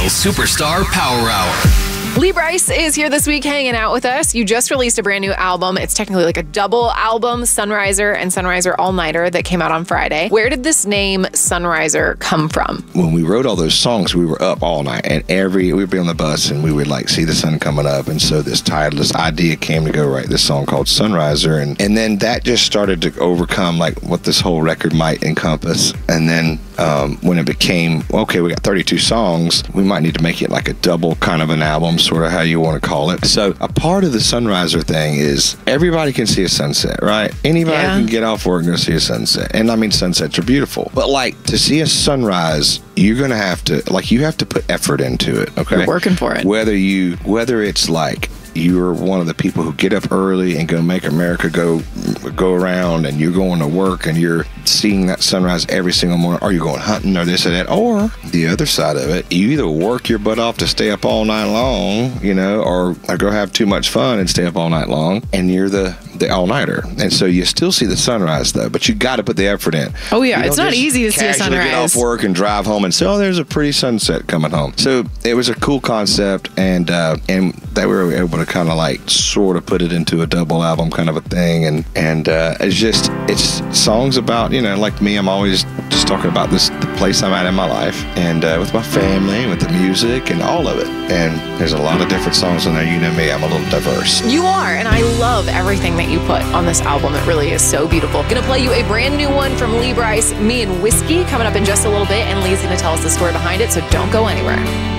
Superstar Power Hour. Lee Brice is here this week hanging out with us. You just released a brand new album. It's technically like a double album, Sunriser and Sunriser All Nighter, that came out on Friday. Where did this name Sunriser come from? When we wrote all those songs, we were up all night, and we'd be on the bus and we would like see the sun coming up. And so this idea came to go write this song called Sunriser. And then that just started to overcome like what this whole record might encompass. And then when it became, okay, we got 32 songs, we might need to make it like a double kind of an album, sort of how you want to call it. So a part of the Sunriser thing is everybody can see a sunset, right? Anybody can get off work and go see a sunset. And I mean, sunsets are beautiful. But like to see a sunrise, you're going to have to, like, you have to put effort into it, okay? You're working for it. Whether it's like, you're one of the people who get up early and go make America go around, and you're going to work and you're seeing that sunrise every single morning, or you're going hunting or this or that, or the other side of it, you either work your butt off to stay up all night long, you know, or go have too much fun and stay up all night long, and you're the all-nighter. And so you still see the sunrise though, but you got to put the effort in. Oh yeah, it's not easy to see a sunrise. Get off work and drive home and say, oh, there's a pretty sunset coming home. So it was a cool concept, and they were able to kind of like sort of put it into a double album kind of a thing, and it's songs about, you know, like me, I'm always just talking about the place I'm at in my life, and with my family, with the music and all of it. And there's a lot of different songs in there. You know me, I'm a little diverse. You are, and I love everything that you put on this album. It really is so beautiful. Gonna play you a brand new one from Lee Brice, Me and Whiskey, coming up in just a little bit, and Lee's gonna tell us the story behind it, so don't go anywhere.